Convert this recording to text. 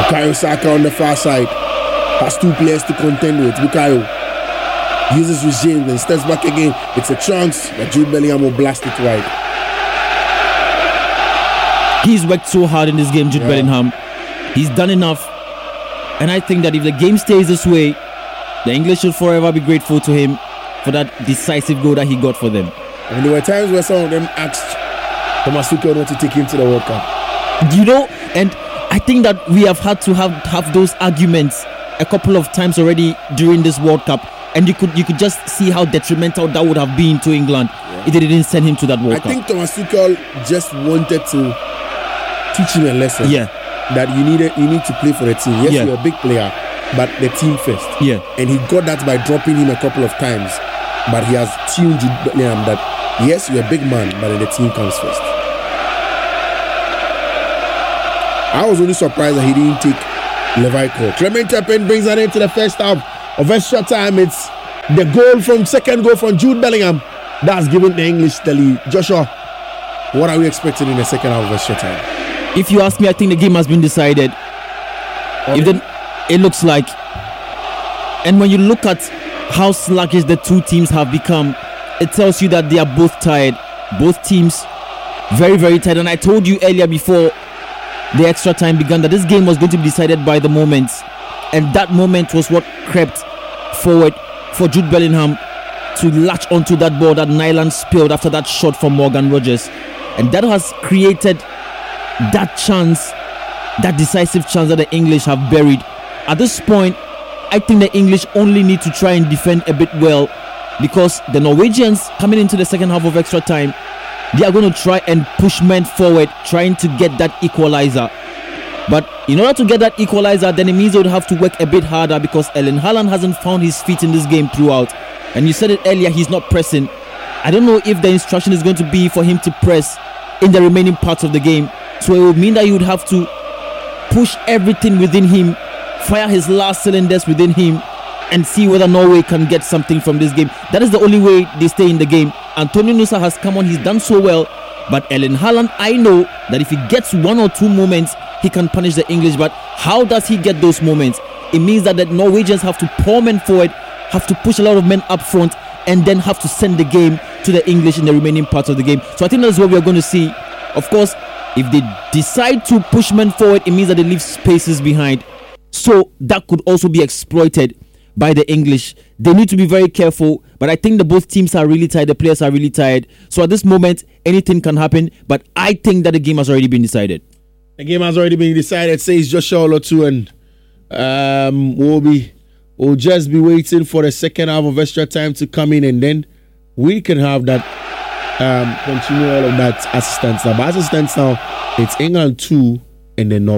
Bukayo Saka on the far side has two players to contend with. Bukayo uses with James and steps back again. It's a chance, but Jude Bellingham will blast it wide. He's worked so hard in this game, Jude Bellingham. He's done enough. And I think that if the game stays this way, the English should forever be grateful to him for that decisive goal that he got for them. And there were times where some of them asked Thomas Tuchel not to take him to the World Cup. You know, and I think that we have had to have those arguments a couple of times already during this World Cup. And you could just see how detrimental that would have been to England if they didn't send him to that World Cup. I think Thomas Tuchel just wanted to teach him a lesson. Yeah. That you need to play for the team. Yes, you're a big player, but the team first. Yeah. And he got that by dropping him a couple of times. But he has tuned Bellingham that yes, you're a big man, but then the team comes first. I was only surprised that he didn't take Levi Cole. Clement Turpin brings an end to the first half of extra time. It's the second goal from Jude Bellingham that's given the English the lead. Joshua, what are we expecting in the second half of extra time? If you ask me, I think the game has been decided. It looks like. And when you look at how sluggish the two teams have become, it tells you that they are both tired. Both teams very, very tired. And I told you earlier before the extra time began that this game was going to be decided by the moments. And that moment was what crept forward for Jude Bellingham to latch onto that ball that Nyland spilled after that shot from Morgan Rogers. And that has created that chance, that decisive chance that the English have buried. At this point, I think the English only need to try and defend a bit well, because the Norwegians coming into the second half of extra time, they are going to try and push men forward, trying to get that equalizer. But in order to get that equalizer, then it means they would have to work a bit harder, because Erling Haaland hasn't found his feet in this game throughout. And you said it earlier, he's not pressing. I don't know if the instruction is going to be for him to press in the remaining parts of the game. So it would mean that he would have to push everything within him, fire his last cylinders within him, and see whether Norway can get something from this game. That is the only way they stay in the game. Antonio Nusa has come on, he's done so well. But Erling Haaland, I know that if he gets one or two moments, he can punish the English. But how does he get those moments? It means that the Norwegians have to pour men forward, have to push a lot of men up front, and then have to send the game to the English in the remaining parts of the game. So I think that's what we are going to see. Of course, if they decide to push men forward, it means that they leave spaces behind. So that could also be exploited by the English. They need to be very careful. But I think both teams are really tired. The players are really tired. So at this moment, anything can happen. But I think that the game has already been decided. The game has already been decided, says Joshua Olotu, and we'll just be waiting for the second half of extra time to come in, and then we can have that continue all of that assistance now. But assistance now, it's England 2 and then Norway.